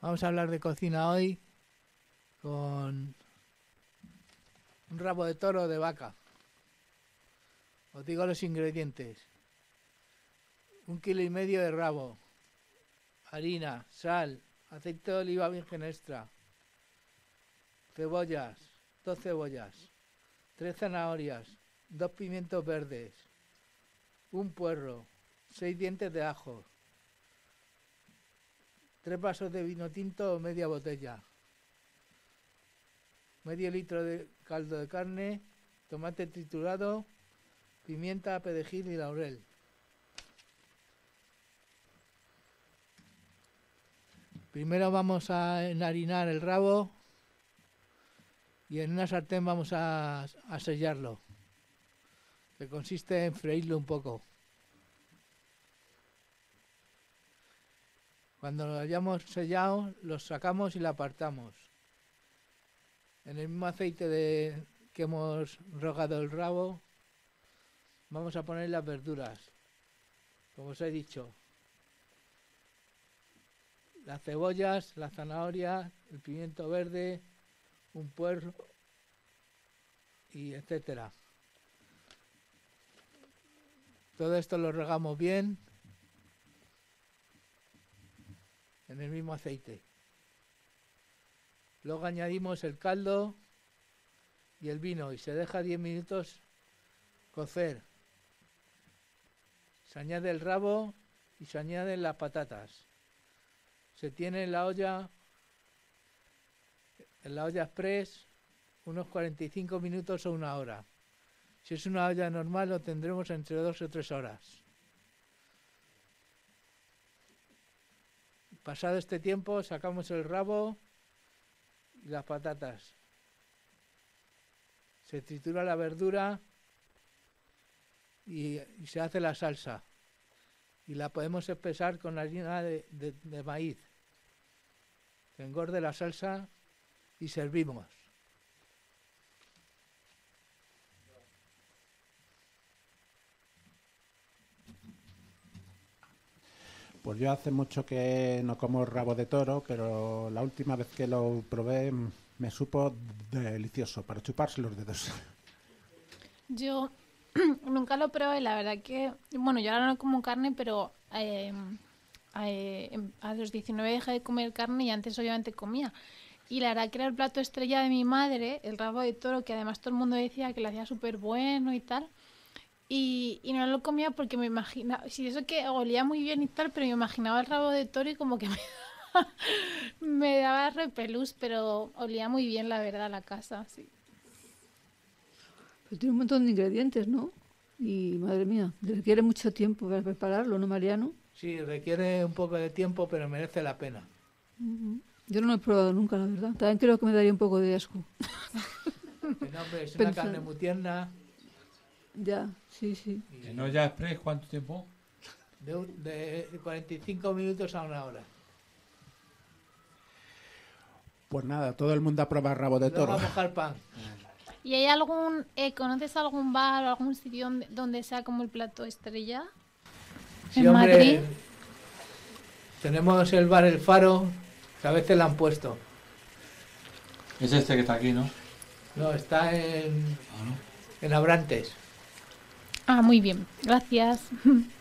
Vamos a hablar de cocina hoy con un rabo de toro o de vaca. Os digo los ingredientes. 1,5 kilos de rabo, harina, sal, aceite de oliva virgen extra, cebollas, 2 cebollas, 3 zanahorias, 2 pimientos verdes, un puerro, 6 dientes de ajo, 3 vasos de vino tinto o media botella, medio litro de caldo de carne, tomate triturado, pimienta, perejil y laurel. Primero vamos a enharinar el rabo y en una sartén vamos a sellarlo, que consiste en freírlo un poco. Cuando lo hayamos sellado, lo sacamos y lo apartamos. En el mismo aceite que hemos rogado el rabo, vamos a poner las verduras, como os he dicho. Las cebollas, la zanahoria, el pimiento verde, un puerro y etcétera. Todo esto lo regamos bien en el mismo aceite. Luego añadimos el caldo y el vino y se deja 10 minutos cocer. Se añade el rabo y se añaden las patatas. Se tiene en la olla express unos 45 minutos o 1 hora. Si es una olla normal lo tendremos entre 2 o 3 horas. Pasado este tiempo sacamos el rabo y las patatas. Se tritura la verdura y se hace la salsa. Y la podemos espesar con harina de maíz. Se engorde la salsa y servimos. Pues yo hace mucho que no como rabo de toro, pero la última vez que lo probé me supo delicioso, para chuparse los dedos. Yo nunca lo probé, la verdad que... Bueno, yo ahora no como carne, pero a los 19 dejé de comer carne y antes obviamente comía. Y la verdad que era el plato estrella de mi madre, el rabo de toro, que además todo el mundo decía que lo hacía súper bueno y tal. Y no lo comía porque me imaginaba... Sí, eso que olía muy bien y tal, pero me imaginaba el rabo de toro y como que me daba repelús, pero olía muy bien, la verdad, la casa, sí. Pero tiene un montón de ingredientes, ¿no? Y, madre mía, requiere mucho tiempo para prepararlo, ¿no, Mariano? Sí, requiere un poco de tiempo, pero merece la pena. Yo no lo he probado nunca, la verdad. También creo que me daría un poco de asco. No, hombre, es una carne muy tierna. Ya, sí. ¿En olla express cuánto tiempo? De 45 minutos a 1 hora. Pues nada, todo el mundo a probar rabo de toro. Vamos a mojar pan. ¿Y hay algún, conoces algún bar o algún sitio donde sea como el plato estrella? Sí, ¿En hombre, Madrid? Tenemos el bar El Faro, que a veces lo han puesto. Es este que está aquí, ¿no? No, está en Abrantes. Ah, muy bien, gracias.